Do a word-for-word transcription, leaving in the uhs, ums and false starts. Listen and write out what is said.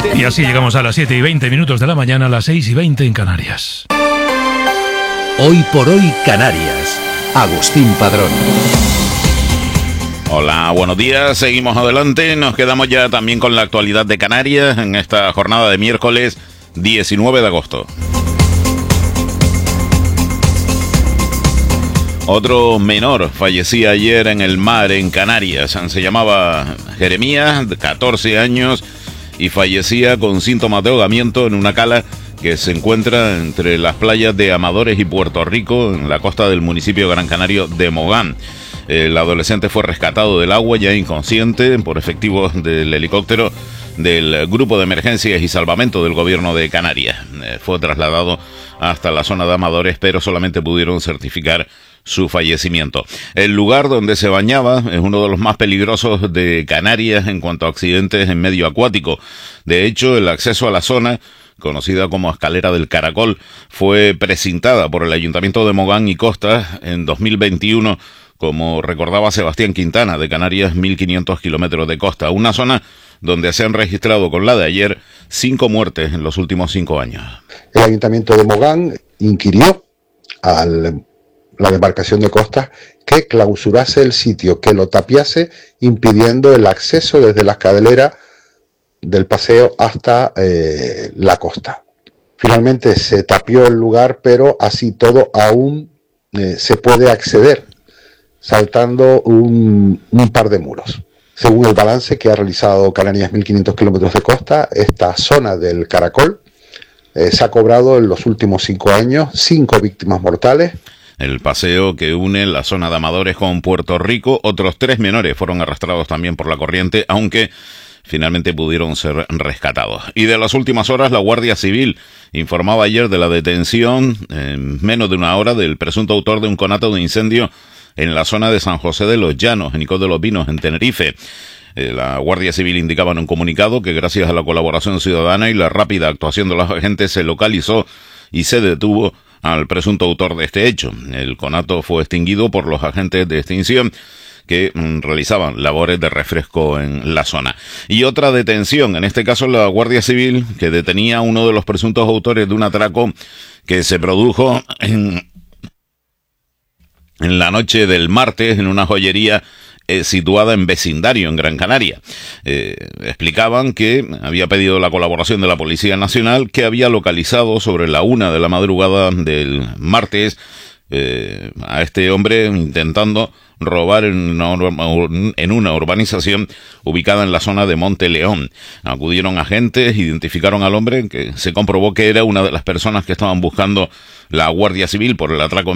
Y así llegamos a las siete y veinte minutos de la mañana, a las seis y veinte en Canarias. Hoy por hoy Canarias. Agustín Padrón. Hola, buenos días, seguimos adelante, nos quedamos ya también con la actualidad de Canarias en esta jornada de miércoles diecinueve de agosto. Otro menor fallecía ayer en el mar en Canarias, se llamaba Jeremías, de catorce años, y fallecía con síntomas de ahogamiento en una cala que se encuentra entre las playas de Amadores y Puerto Rico, en la costa del municipio gran canario de Mogán. El adolescente fue rescatado del agua ya inconsciente por efectivos del helicóptero del Grupo de Emergencias y Salvamento del Gobierno de Canarias. Fue trasladado hasta la zona de Amadores, pero solamente pudieron certificar su fallecimiento. El lugar donde se bañaba es uno de los más peligrosos de Canarias en cuanto a accidentes en medio acuático. De hecho, el acceso a la zona, conocida como Escalera del Caracol, fue precintada por el Ayuntamiento de Mogán y Costas en dos mil veintiuno, como recordaba Sebastián Quintana, de Canarias, mil quinientos kilómetros de costa, una zona donde se han registrado con la de ayer cinco muertes en los últimos cinco años. El Ayuntamiento de Mogán inquirió a la demarcación de Costas que clausurase el sitio, que lo tapiase, impidiendo el acceso desde la escalera del paseo hasta eh, la costa. Finalmente se tapió el lugar, pero así todo aún eh, se puede acceder saltando un, un par de muros. Según el balance que ha realizado Canarias mil quinientos kilómetros de costa, esta zona del Caracol eh, se ha cobrado en los últimos cinco años cinco víctimas mortales. El paseo que une la zona de Amadores con Puerto Rico, otros tres menores fueron arrastrados también por la corriente, aunque finalmente pudieron ser rescatados. Y de las últimas horas, la Guardia Civil informaba ayer de la detención en menos de una hora del presunto autor de un conato de incendio en la zona de San José de los Llanos, en Icod de los Pinos, en Tenerife. Eh, la Guardia Civil indicaba en un comunicado que gracias a la colaboración ciudadana y la rápida actuación de los agentes se localizó y se detuvo al presunto autor de este hecho. El conato fue extinguido por los agentes de extinción que mm, realizaban labores de refresco en la zona. Y otra detención, en este caso la Guardia Civil, que detenía a uno de los presuntos autores de un atraco que se produjo en en la noche del martes en una joyería eh, situada en vecindario, en Gran Canaria. Eh, explicaban que había pedido la colaboración de la Policía Nacional, que había localizado sobre la una de la madrugada del martes eh, a este hombre intentando robar en una, en una urbanización ubicada en la zona de Monte León. Acudieron agentes, identificaron al hombre, que se comprobó que era una de las personas que estaban buscando la Guardia Civil por el atraco